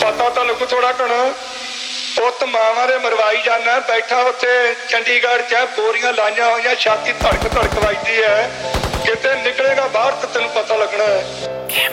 ਪਤਾ ਤਾਂ ਲੱਗੂ ਥੋੜਾ ਘਣਾ। ਪੁੱਤ ਮਾਵਾਂ ਦੇ ਮਰਵਾਈ ਜਾਣਾ, ਬੈਠਾ ਉੱਥੇ ਚੰਡੀਗੜ੍ਹ 'ਚ ਬੋਰੀਆਂ ਲਾਈਆਂ ਹੋਈਆਂ, ਛਾਤੀ ਧੜਕ ਧੜਕ ਵੱਜਦੀ ਹੈ। ਕਿਤੇ ਨਿਕਲੇਗਾ ਬਾਹਰ ਤਾਂ ਤੈਨੂੰ ਪਤਾ ਲੱਗਣਾ ਹੈ।